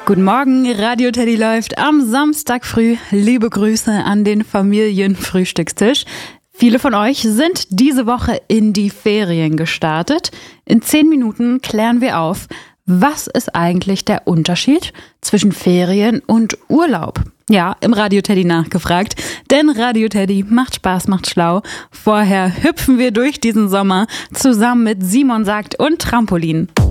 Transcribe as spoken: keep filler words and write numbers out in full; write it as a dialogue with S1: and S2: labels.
S1: Guten Morgen, Radio Teddy läuft am Samstag früh. Liebe Grüße an den Familienfrühstückstisch. Viele von euch sind diese Woche in die Ferien gestartet. In zehn Minuten klären wir auf, was ist eigentlich der Unterschied zwischen Ferien und Urlaub? Ja, im Radio Teddy nachgefragt, denn Radio Teddy macht Spaß, macht schlau. Vorher hüpfen wir durch diesen Sommer zusammen mit Simon Sagt und Trampolin.